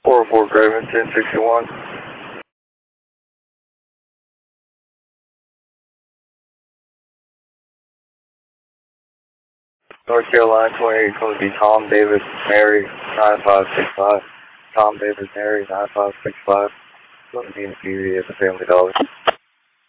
404 Graven, 1061. North Carolina 28, going to be Tom Davis Mary 9565. Tom Davis Mary 9565. Going to be in the PV at the Family Dollar.